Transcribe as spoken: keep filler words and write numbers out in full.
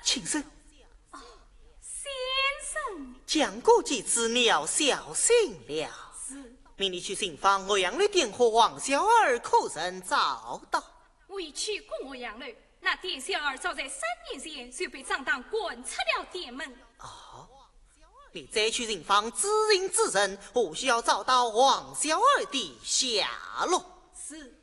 请生。 哦，先生， 讲过几次，你要小心了。 是。 明日去信访我养女点和王小儿可曾遭到？ 未去过我养女，那店小儿早在三年前就被张当滚出了店门。 哦，你再去信访知人之人，或需要找到王小儿的下落。 是。